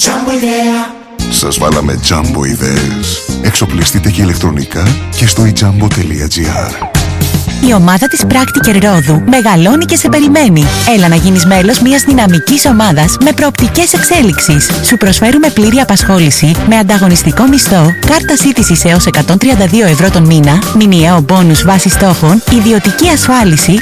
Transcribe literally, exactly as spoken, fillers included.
Σας βάλαμε Jumbo ιδέες. Εξοπλιστείτε και ηλεκτρονικά και στο e jumbo τελεία gr. Η ομάδα της Practiker Ρόδου μεγαλώνει και σε περιμένει. Έλα να γίνεις μέλος μιας δυναμικής ομάδας με προοπτικές εξέλιξης. Σου προσφέρουμε πλήρη απασχόληση με ανταγωνιστικό μισθό, κάρτα σύντησης έως εκατόν τριάντα δύο ευρώ τον μήνα, μηνιαίο μπόνους βάση στόχων, ιδιωτική ασφάλιση